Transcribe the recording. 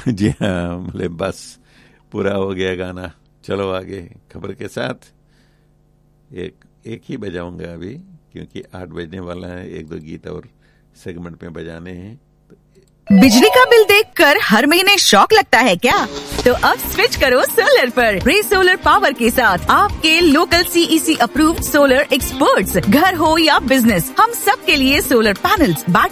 जी हाँ, मतलब बस पूरा हो गया गाना। चलो आगे खबर के साथ। एक ही बजाऊंगा अभी, क्योंकि 8 बजने वाला है। 1-2 गीत और सेगमेंट में बजाने हैं। बिजली का बिल देखकर हर महीने शॉक लगता है क्या? तो अब स्विच करो सोलर पर। रे सोलर पावर के साथ आपके local CEC approved solar experts. घर हो या बिजनेस, हम सब के लिए सोलर पैनल्स,